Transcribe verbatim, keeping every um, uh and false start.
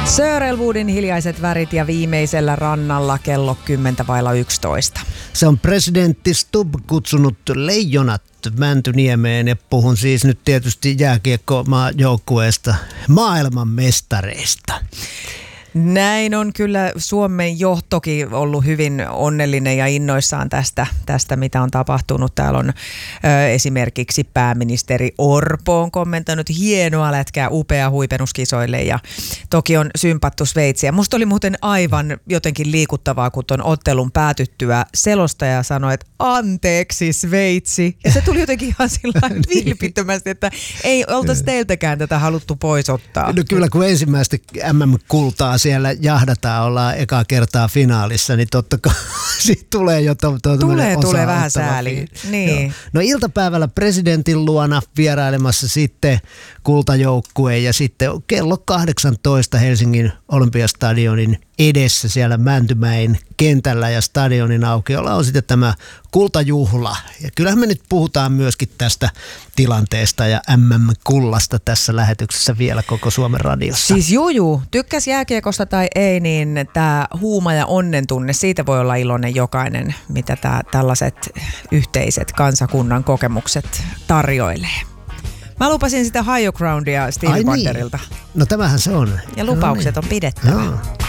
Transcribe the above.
Sir Elwoodin Hiljaiset värit ja Viimeisellä rannalla kello kymmentä vailla yksitoista. Se on presidentti Stubb kutsunut leijonat Mäntyniemeen ja puhun siis nyt tietysti jääkiekko-maajoukkueesta, maailman mestareista. Näin on kyllä Suomen johtokin ollut hyvin onnellinen ja innoissaan tästä, tästä mitä on tapahtunut. Täällä on ö, esimerkiksi pääministeri Orpo on kommentoinut hienoa lätkää, upea huipennus kisoille ja toki on sympattu Sveitsiä. Musta oli muuten aivan jotenkin liikuttavaa, kun ton ottelun päätyttyä selostaja sanoi, että anteeksi Sveitsi. Ja se tuli jotenkin ihan sillä vilpittömästi, että ei oltaisi teiltäkään tätä haluttu pois ottaa. No kyllä, kun ensimmäistä M M-kultaa siellä jahdataan, ollaan ekaa kertaa finaalissa, niin totta kai siitä tulee jo to, to, Tulee, tulee vähän sääli. Niin. No iltapäivällä presidentin luona vierailemassa sitten kultajoukkue ja sitten kello kahdeksantoista Helsingin Olympiastadionin edessä siellä Mäntymäen kentällä ja stadionin aukiolla on sitten tämä kultajuhla. Ja kyllähän me nyt puhutaan myöskin tästä tilanteesta ja M M-kullasta tässä lähetyksessä vielä koko Suomen radiossa. Siis juju, tykkäs jääkiekosta tai ei, niin tämä huuma ja onnen tunne, siitä voi olla iloinen jokainen, mitä tää, tällaiset yhteiset kansakunnan kokemukset tarjoilee. Mä lupasin sitä Higher Groundia Stevie Wonderilta. Niin. No tämähän se on. Ja lupaukset no niin. on pidettävä. Joo.